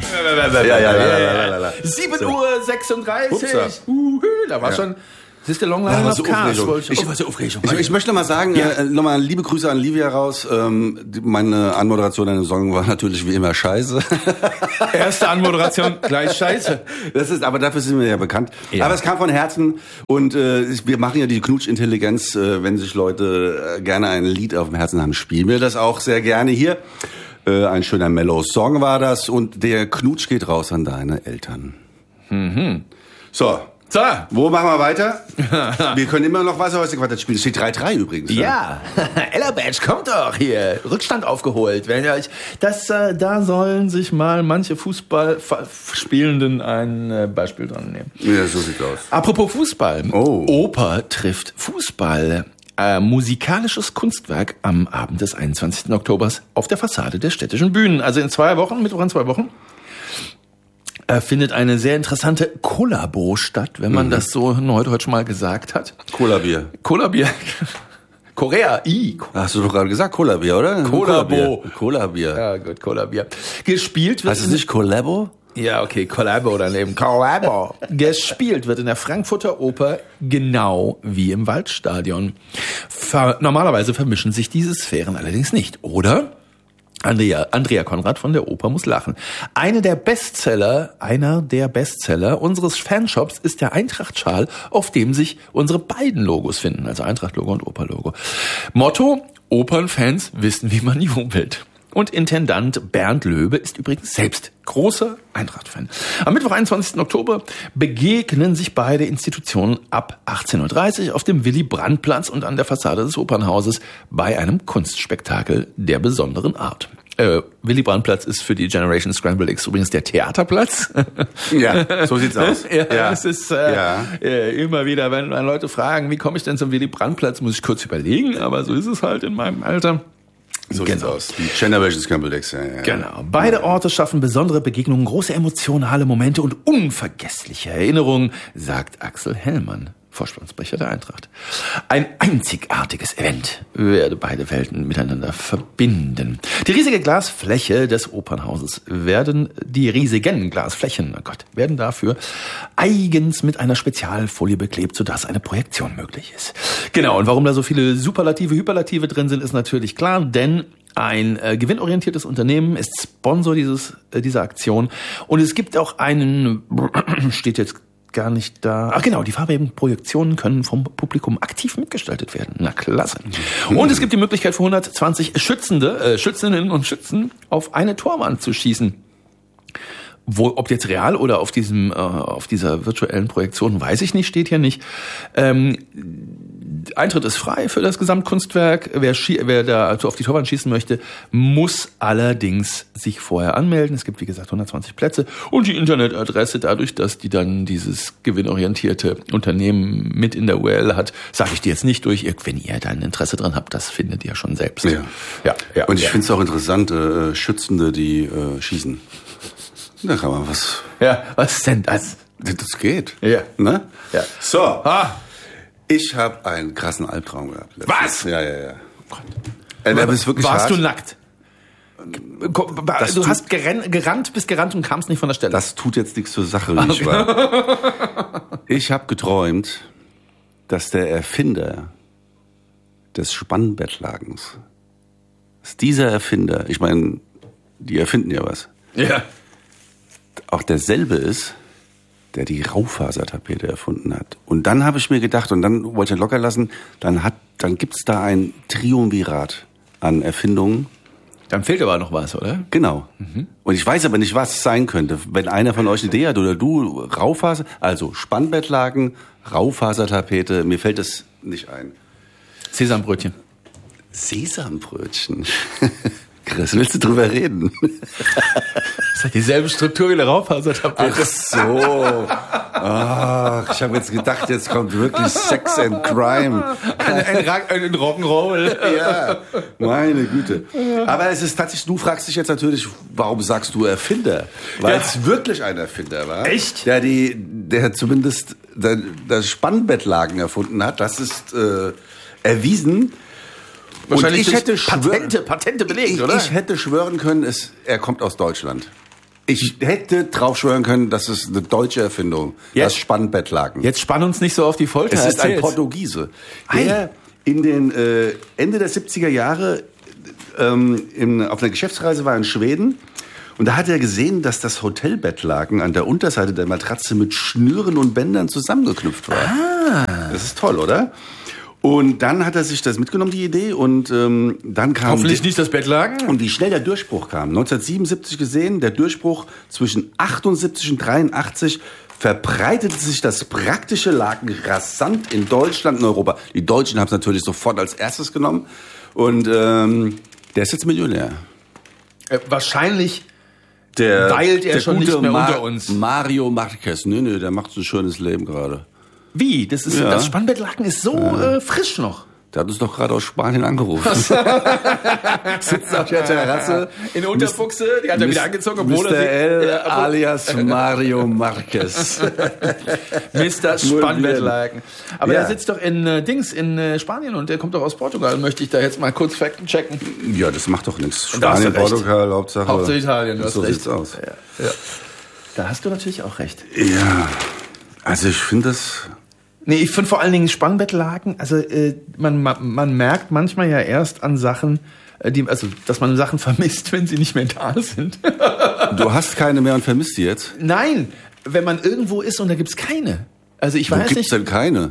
Ja. 7:36 Uhr. Da war schon... Das ist der Long Line of Cars. Ich war so Aufregung. Ich möchte mal sagen, nochmal liebe Grüße an Livia raus. Meine Anmoderation an den Song war natürlich wie immer scheiße. Erste Anmoderation, gleich scheiße. Aber dafür sind wir ja bekannt. Ja. Aber es kam von Herzen und wir machen ja die Knutschintelligenz. Wenn sich Leute gerne ein Lied auf dem Herzen haben, spielen wir das auch sehr gerne hier. Ein schöner Mellow-Song war das und der Knutsch geht raus an deine Eltern. Mhm. So, wo machen wir weiter? Wir können immer noch Wasserhäuschen-Quartett spielen. Es steht 3-3 übrigens. Ja, Ella Badge, kommt doch hier. Rückstand aufgeholt. Da sollen sich mal manche Fußballspielenden ein Beispiel dran nehmen. Ja, so sieht's aus. Apropos Fußball. Oper trifft Fußball. Musikalisches Kunstwerk am Abend des 21. Oktobers auf der Fassade der städtischen Bühnen. Also in 2 Wochen, Mittwoch in 2 Wochen, findet eine sehr interessante Kollabo statt, wenn man das so neudeutsch mal gesagt hat. Cola-Bier. Korea. Hast du doch gerade gesagt, Cola-Bier, oder? Cola-Bier. Ja, gut, Cola-Bier. Gespielt wird... Heißt es nicht Collabo? Ja, okay, Collabo daneben. Collabo. Gespielt wird in der Frankfurter Oper genau wie im Waldstadion. Normalerweise vermischen sich diese Sphären allerdings nicht, oder? Andrea Konrad von der Oper muss lachen. Einer der Bestseller unseres Fanshops ist der Eintracht-Schal, auf dem sich unsere beiden Logos finden, also Eintracht-Logo und Oper-Logo. Motto: Opernfans wissen, wie man jubelt. Und Intendant Bernd Löbe ist übrigens selbst großer Eintracht-Fan. Am Mittwoch, 21. Oktober, begegnen sich beide Institutionen ab 18:30 Uhr auf dem Willy-Brandt-Platz und an der Fassade des Opernhauses bei einem Kunstspektakel der besonderen Art. Willy-Brandt-Platz ist für die Generation Scramble X übrigens der Theaterplatz. Ja, so sieht's aus. Es ist immer wieder, wenn Leute fragen, wie komme ich denn zum Willy-Brandt-Platz, muss ich kurz überlegen, aber so ist es halt in meinem Alter. So sieht's aus. Die Generation Scramble X. Ja. Genau. Beide Orte schaffen besondere Begegnungen, große emotionale Momente und unvergessliche Erinnerungen, sagt Axel Hellmann, Vorstandsprecher der Eintracht. Ein einzigartiges Event werde beide Welten miteinander verbinden. Die riesigen Glasflächen des Opernhauses werden dafür eigens mit einer Spezialfolie beklebt, sodass eine Projektion möglich ist. Genau, und warum da so viele Superlative, Hyperlative drin sind, ist natürlich klar, denn ein gewinnorientiertes Unternehmen ist Sponsor dieser Aktion und es gibt auch einen, steht jetzt gar nicht da. Ach genau, die farbigen Projektionen können vom Publikum aktiv mitgestaltet werden. Na klasse. Und es gibt die Möglichkeit für 120 Schützinnen und Schützen auf eine Torwand zu schießen. Ob jetzt real oder auf dieser virtuellen Projektion, weiß ich nicht, steht hier nicht. Eintritt ist frei für das Gesamtkunstwerk. Wer da auf die Torwand schießen möchte, muss allerdings sich vorher anmelden. Es gibt, wie gesagt, 120 Plätze und die Internetadresse, dadurch, dass die dann dieses gewinnorientierte Unternehmen mit in der URL hat, sage ich dir jetzt nicht durch. Wenn ihr da ein Interesse dran habt, das findet ihr schon selbst. Ja. Und ich finde es auch interessant, Schützende, die schießen. Da kann man was. Ja, was ist denn das? Das geht. Ja. Ne? Ja. So. Ich habe einen krassen Albtraum gehabt. Was? Ja. Aber es ist wirklich Warst hart. Du nackt? Du hast gerannt und kamst nicht von der Stelle. Das tut jetzt nichts zur Sache, wie ich war. Ich habe geträumt, dass der Erfinder des Spannbettlagens, dass dieser Erfinder, ich meine, die erfinden ja was. Ja. Auch derselbe ist, der die Raufasertapete erfunden hat. Und dann habe ich mir gedacht, und dann wollte ich locker lassen, dann gibt's da ein Triumvirat an Erfindungen. Dann fehlt aber noch was, oder? Genau. Und ich weiß aber nicht, was es sein könnte. Wenn einer von euch eine Idee hat oder du, Raufaser, also Spannbettlaken, Raufasertapete, mir fällt es nicht ein. Sesambrötchen. Sesambrötchen? Chris, willst du drüber reden? Das hat dieselbe Struktur wie eine Raufasertapete. Ach so. Ach, ich habe jetzt gedacht, jetzt kommt wirklich Sex and Crime. Ein Rock'n'Roll. Ja, meine Güte. Aber es ist tatsächlich, du fragst dich jetzt natürlich, warum sagst du Erfinder? Weil es wirklich ein Erfinder war. Echt? Der zumindest das Spannbettlaken erfunden hat. Das ist erwiesen. Wahrscheinlich Patente belegt, oder? Ich hätte schwören können, er kommt aus Deutschland. Ich hätte drauf schwören können, das ist eine deutsche Erfindung. Das Spannbettlaken. Jetzt spann uns nicht so auf die Folter. Es ist ein Portugiese, der in den Ende der 70er Jahre auf einer Geschäftsreise war in Schweden. Und da hat er gesehen, dass das Hotelbettlaken an der Unterseite der Matratze mit Schnüren und Bändern zusammengeknüpft war. Das ist toll, oder? Und dann hat er sich das mitgenommen, die Idee, und dann kam... Hoffentlich nicht das Bettlaken. Und wie schnell der Durchbruch kam. 1977 gesehen, der Durchbruch zwischen 78 und 83 verbreitete sich das praktische Laken rasant in Deutschland und Europa. Die Deutschen haben es natürlich sofort als erstes genommen. Und der ist jetzt Millionär. Wahrscheinlich... weilt er schon nicht mehr unter uns. Mario Marquez. Nee, der macht so ein schönes Leben gerade. Wie? Das Spannbettlaken ist so frisch noch. Der hat uns doch gerade aus Spanien angerufen. Sitzt auf der Terrasse. In Unterbuchse, die hat er wieder angezogen. Obwohl Mr. L. alias Mario Marquez. Mr. Spannbettlaken. Aber der sitzt doch in Spanien und der kommt doch aus Portugal. Möchte ich da jetzt mal kurz Fakten checken? Ja, das macht doch nichts. Spanien, Portugal, Hauptsache Italien. So sieht's aus. Ja. Da hast du natürlich auch recht. Ja, also ich finde das... Nee, ich finde vor allen Dingen Spannbettlaken, also man merkt manchmal ja erst an Sachen, dass man Sachen vermisst, wenn sie nicht mehr da sind. Du hast keine mehr und vermisst die jetzt? Nein, wenn man irgendwo ist und da gibt's keine. Also ich weiß nicht. Wo gibt's denn keine?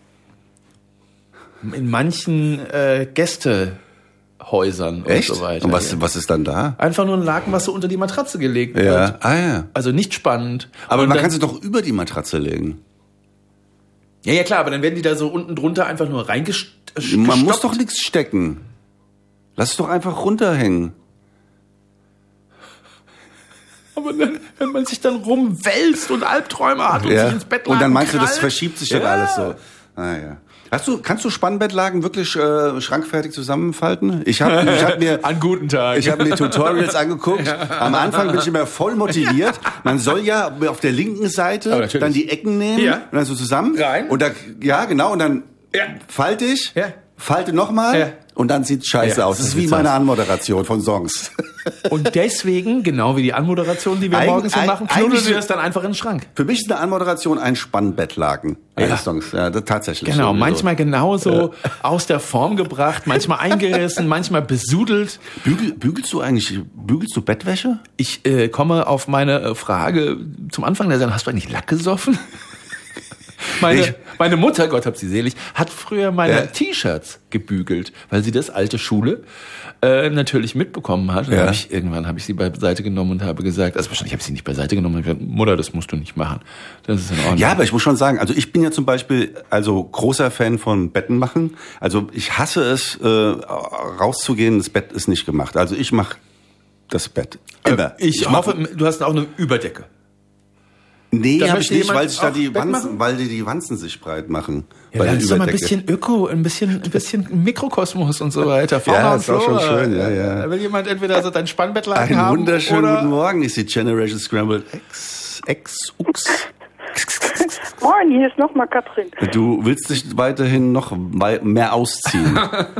In manchen Gästehäusern und so weiter. Und was ist dann da? Einfach nur ein Laken, was so unter die Matratze gelegt wird. Ja. Also nicht spannend. Aber man kann sie doch über die Matratze legen. Ja, klar, aber dann werden die da so unten drunter einfach nur reingestoppt. Man muss doch nichts stecken. Lass es doch einfach runterhängen. Aber dann, wenn man sich dann rumwälzt und Albträume hat und sich ins Bett und dann meinst du, das verschiebt sich dann alles so. Ja. Kannst du Spannbettlaken wirklich schrankfertig zusammenfalten? Ich hab mir an guten Tagen. Ich habe mir Tutorials angeguckt. Am Anfang bin ich immer voll motiviert. Man soll ja auf der linken Seite dann die Ecken nehmen und dann so zusammen rein. Und dann und dann falte ich, falte nochmal und dann sieht's scheiße aus. Das ist wie meine Anmoderation von Songs. Und deswegen, genau wie die Anmoderation, die wir morgens machen, knuddeln wir das dann einfach in den Schrank. Für mich ist eine Anmoderation ein Spannbettlaken eines Songs. Ja, das tatsächlich. Genau, so, manchmal genauso aus der Form gebracht, manchmal eingerissen, manchmal besudelt. Bügelst du Bettwäsche? Ich komme auf meine Frage zum Anfang der Sendung, hast du eigentlich Lack gesoffen? Meine Mutter, Gott hab sie selig, hat früher meine T-Shirts gebügelt, weil sie das alte Schule natürlich mitbekommen hat. Irgendwann habe ich sie beiseite genommen und habe gesagt, also wahrscheinlich habe ich sie nicht beiseite genommen und gesagt, Mutter, das musst du nicht machen. Das ist in Ordnung. Ja, aber ich muss schon sagen, also ich bin ja zum Beispiel großer Fan von Betten machen. Also ich hasse es, rauszugehen, das Bett ist nicht gemacht. Also ich mache das Bett immer. Ich hoffe, du hast auch eine Überdecke. Nee, habe ich nicht, weil sich da die Wanzen sich breit machen. Ja, das ist doch mal ein bisschen Öko, ein bisschen Mikrokosmos und so weiter. Ja, ist auch schon schön, ja. Da will jemand entweder so dein Spannbettlaken haben. Einen wunderschönen guten Morgen, ist die Generation Scrambled X. Moin, hier ist nochmal Katrin. Du willst dich weiterhin noch mehr ausziehen.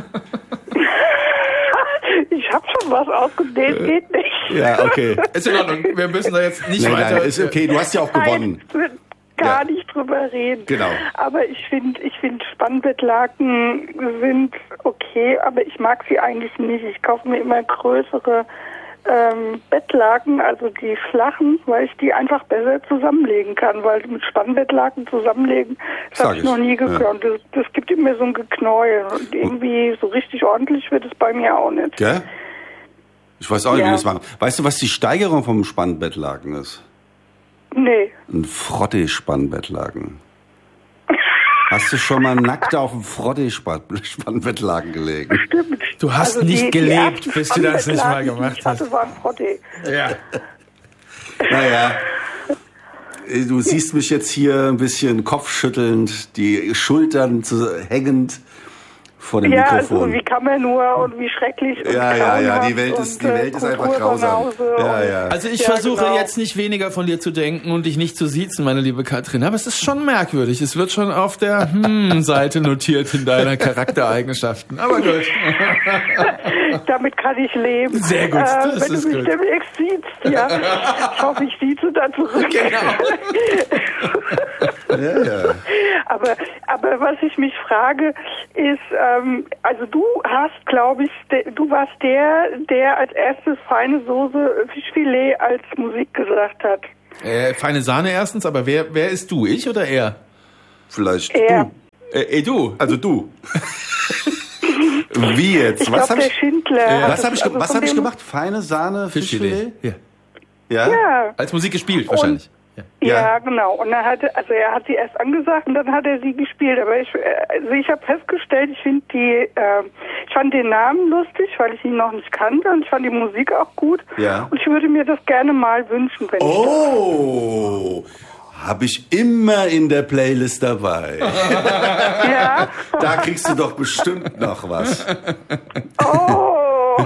Ich habe schon was ausgedehnt, geht nicht. Ja, okay. Ist in Ordnung, wir müssen da jetzt nicht weiter... Nein, ist okay, du hast ja auch gewonnen. Gar nicht drüber reden. Genau. Aber ich finde Spannbettlaken sind okay, aber ich mag sie eigentlich nicht. Ich kaufe mir immer größere Bettlaken, also die flachen, weil ich die einfach besser zusammenlegen kann, weil mit Spannbettlaken zusammenlegen, das habe ich noch nie gekonnt. Ja. Das gibt immer so ein Geknäuel und irgendwie so richtig ordentlich wird es bei mir auch nicht. Gell? Ich weiß auch nicht, wie das machen. Weißt du, was die Steigerung vom Spannbettlaken ist? Nee. Ein Frottee-Spannbettlaken. Hast du schon mal nackt auf dem Frottee-Spannbettlaken gelegen? Stimmt. Du hast nicht gelebt, bis du das nicht mal gemacht hast. Das war ein Frottee. Ja. Naja. Du siehst mich jetzt hier ein bisschen kopfschüttelnd, die Schultern hängend vor dem Mikrofon. Also wie kann man nur und wie schrecklich. Und ja, die Welt ist einfach grausam. Ja. Also ich versuche jetzt nicht weniger von dir zu denken und dich nicht zu siezen, meine liebe Katrin, aber es ist schon merkwürdig. Es wird schon auf der Seite notiert in deiner Charaktereigenschaften. Aber gut. Damit kann ich leben. Sehr gut, das wenn ist du mich gut. demnächst siehst, ja. Ich hoffe, ich sieze dann zurück. Ja. Aber was ich mich frage, ist, also du hast, glaube ich, du warst der als erstes feine Soße Fischfilet als Musik gesagt hat. Feine Sahne erstens, aber wer ist du? Ich oder er? Vielleicht Er. du. Du. Also du. Wie jetzt? Ich glaube, der Schindler. Was habe ich gemacht? Feine Sahne, Fischfilet? Ja. Ja? Ja. Als Musik gespielt, wahrscheinlich. Ja, genau. Und er hat sie erst angesagt und dann hat er sie gespielt. Aber ich habe festgestellt, ich fand den Namen lustig, weil ich ihn noch nicht kannte und ich fand die Musik auch gut. Ja. Und ich würde mir das gerne mal wünschen, wenn Oh, habe ich immer in der Playlist dabei. Ja. Da kriegst du doch bestimmt noch was. Oh.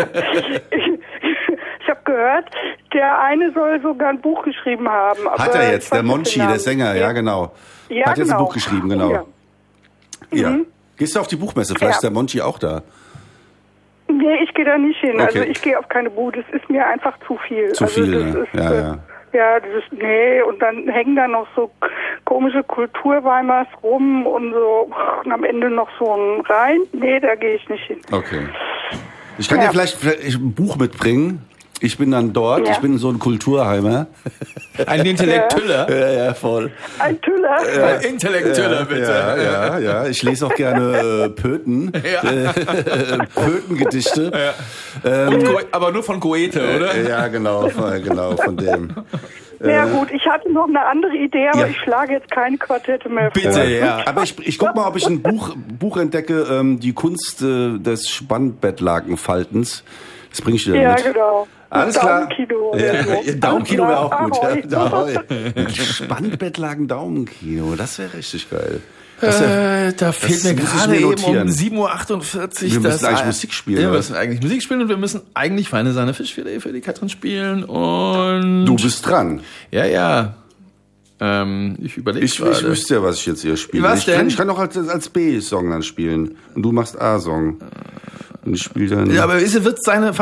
Ich habe gehört, der eine soll sogar ein Buch geschrieben haben. Aber Hat er jetzt, ich weiß der nicht Monchi, den Namen. der Sänger, ja genau. Ja, Hat jetzt genau. ein Buch geschrieben, genau. Ja. Ja. Gehst du auf die Buchmesse? Vielleicht ist Ja. der Monchi auch da. Nee, ich gehe da nicht hin. Okay. Also ich gehe auf keine Bude. Das ist mir einfach zu viel. Zu viel, das ne? ist, Ja. Ja, nee, und dann hängen da noch so komische Kulturweimars rum und so und am Ende noch so ein Rhein. Nee, da gehe ich nicht hin. Okay. Ich kann dir vielleicht ein Buch mitbringen. Ich bin dann dort, Ja. ich bin so ein Kulturheimer. Ein Intellektueller. Ja, voll. Ein Tüller. Intellektueller, bitte. Ja. Ich lese auch gerne Pöten. Pötengedichte. Aber nur von Goethe, oder? Ja, genau, von dem. Ja gut, ich hatte noch eine andere Idee, aber Ja. ich schlage jetzt keine Quartette mehr vor. Bitte, ja. Aber ich guck mal, ob ich ein Buch entdecke, die Kunst des Spannbettlakenfaltens. Das bringe ich dir Ja, mit. genau. Alles klar. Daumenkino. Ja, Daumenkino wäre auch gut. Ahoi. Ja, Ahoi. Spannbettlaken Daumenkino, das wäre richtig geil. Da fehlt mir muss ich gerade mir eben um notieren. 7:48 Uhr. Wir müssen eigentlich Musik spielen, Ja, wir oder? müssen eigentlich Musik spielen und wir müssen eigentlich Feine Sahne Fischfilet für die Katrin spielen und... Du bist dran. Ja. Ich überlege Ich gerade. wüsste ja, was ich jetzt hier spiele. Was denn? Ich kann doch als B-Song dann spielen. Und du machst A-Song. Und ich spiele dann... Ja, aber wird seine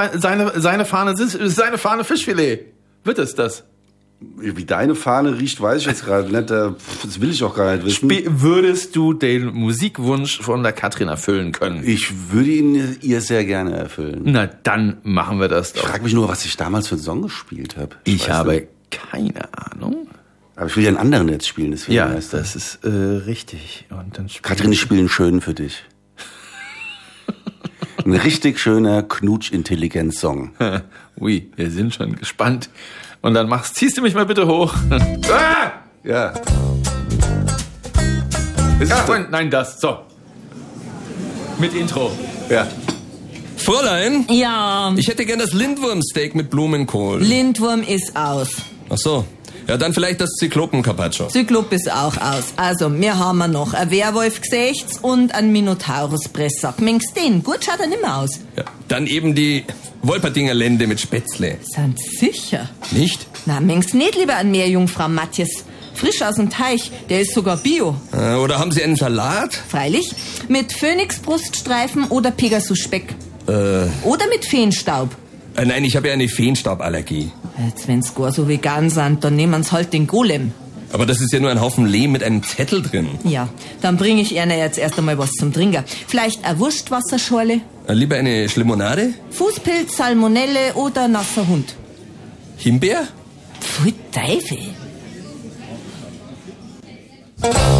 Fahne Fischfilet? Wird es das? Wie deine Fahne riecht, weiß ich jetzt gerade nicht. Das will ich auch gar nicht wissen. Würdest du den Musikwunsch von der Katrin erfüllen können? Ich würde ihn ihr sehr gerne erfüllen. Na, dann machen wir das Ich doch. frage mich nur, was ich damals für einen Song gespielt habe. Ich weiß habe nicht. keine Ahnung. Aber ich will ja einen anderen jetzt spielen. Deswegen Ja, weißt du. das ist richtig. Und dann Katrin, ich spiele einen schönen für dich. Ein richtig schöner Knutsch-Intelligenz-Song. Ui, wir sind schon gespannt. Und dann ziehst du mich mal bitte hoch. Ah! Ja. Nein, das. So. Mit Intro. Ja. Fräulein, Ja, ich hätte gern das Lindwurmsteak mit Blumenkohl. Lindwurm ist aus. Ach so. Ja, dann vielleicht das Zyklopen-Carpaccio. Zyklop ist auch aus. Also, wir haben noch ein Werwolf-Gesichts und ein Minotaurus-Pressack. Mengst den? Gut schaut er nimmer aus. Ja, dann eben die Wolpertinger Lende mit Spätzle. Sind sicher? Nicht? Na, mengst nicht lieber an Meerjungfrau Matthias. Frisch aus dem Teich, der ist sogar bio. Oder haben Sie einen Salat? Freilich, mit Phönixbruststreifen oder Pegasus-Speck. Oder mit Feenstaub. Nein, ich habe ja eine Feenstauballergie. Jetzt, wenn's gar so vegan sind, dann nehmen's halt den Golem. Aber das ist ja nur ein Haufen Lehm mit einem Zettel drin. Ja, dann bringe ich Ihnen jetzt erst einmal was zum Trinken. Vielleicht eine Wurstwasserschorle, Lieber eine Schlimonade? Fußpilz, Salmonelle oder nasser Hund. Himbeer? Pfui Teufel.